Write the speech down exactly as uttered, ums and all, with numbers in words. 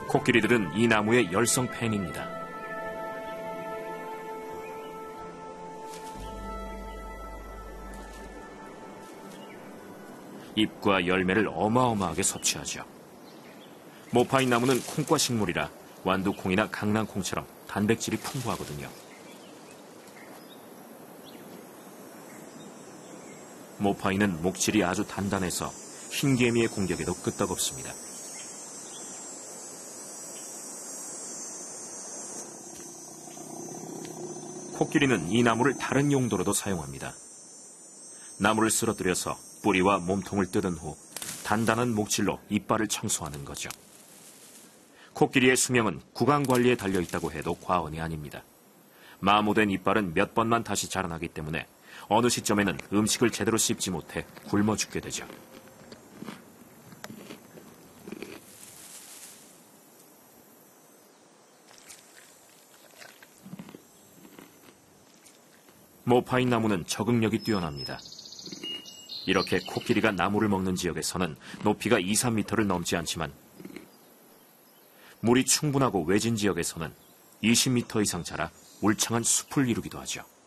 코끼리들은 이 나무의 열성 팬입니다. 잎과 열매를 어마어마하게 섭취하죠. 모파인 나무는 콩과 식물이라 완두콩이나 강낭콩처럼 단백질이 풍부하거든요. 모파인은 목질이 아주 단단해서 흰개미의 공격에도 끄떡없습니다. 코끼리는 이 나무를 다른 용도로도 사용합니다. 나무를 쓰러뜨려서 뿌리와 몸통을 뜯은 후 단단한 목질로 이빨을 청소하는 거죠. 코끼리의 수명은 구강 관리에 달려있다고 해도 과언이 아닙니다. 마모된 이빨은 몇 번만 다시 자라나기 때문에 어느 시점에는 음식을 제대로 씹지 못해 굶어 죽게 되죠. 모파인 나무는 적응력이 뛰어납니다. 이렇게 코끼리가 나무를 먹는 지역에서는 높이가 이, 삼 미터를 넘지 않지만 물이 충분하고 외진 지역에서는 이십 미터 이상 자라 울창한 숲을 이루기도 하죠.